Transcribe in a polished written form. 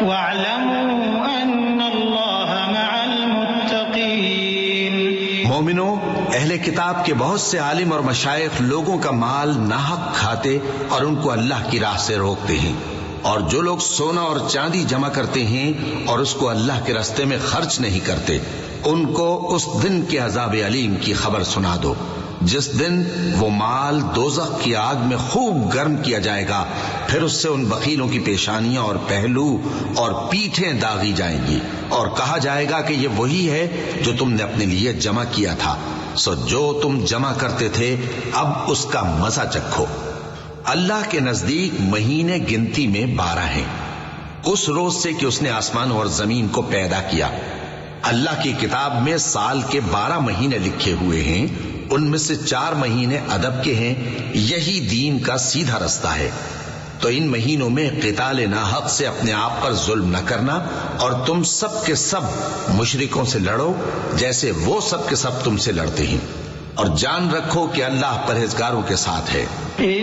وَاعْلَمُوا أَنَّ اللَّهَ مَعَ الْمُتَّقِينَ۔ مومنو، اہل کتاب کے بہت سے عالم اور مشائخ لوگوں کا مال ناحق کھاتے اور ان کو اللہ کی راہ سے روکتے ہیں، اور جو لوگ سونا اور چاندی جمع کرتے ہیں اور اس کو اللہ کے راستے میں خرچ نہیں کرتے، ان کو اس دن کے عذاب علیم کی خبر سنا دو، جس دن وہ مال دوزخ کی آگ میں خوب گرم کیا جائے گا، پھر اس سے ان بخیلوں کی پیشانیاں اور پہلو اور پیٹھیں داغی جائیں گی، اور کہا جائے گا کہ یہ وہی ہے جو تم نے اپنے لیے جمع کیا تھا، سو جو تم جمع کرتے تھے اب اس کا مزہ چکھو۔ اللہ کے نزدیک مہینے گنتی میں 12 ہیں، اس روز سے کہ اس نے آسمان اور زمین کو پیدا کیا۔ اللہ کی کتاب میں سال کے 12 مہینے لکھے ہوئے ہیں، ان میں سے 4 مہینے ادب کے ہیں، یہی دین کا سیدھا رستہ ہے۔ تو ان مہینوں میں قتال ناحق سے اپنے آپ پر ظلم نہ کرنا، اور تم سب کے سب مشرکوں سے لڑو جیسے وہ سب کے سب تم سے لڑتے ہیں، اور جان رکھو کہ اللہ پرہیزگاروں کے ساتھ ہے۔